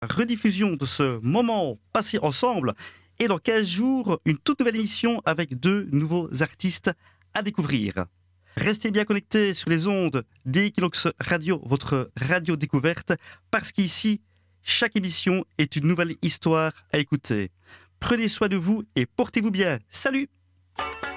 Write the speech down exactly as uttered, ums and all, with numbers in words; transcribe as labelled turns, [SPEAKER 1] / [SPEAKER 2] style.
[SPEAKER 1] rediffusion de ce moment passé ensemble. Et dans quinze jours, une toute nouvelle émission avec deux nouveaux artistes à découvrir. Restez bien connectés sur les ondes d'Equinox Radio, votre radio découverte, parce qu'ici, chaque émission est une nouvelle histoire à écouter. Prenez soin de vous et portez-vous bien. Salut!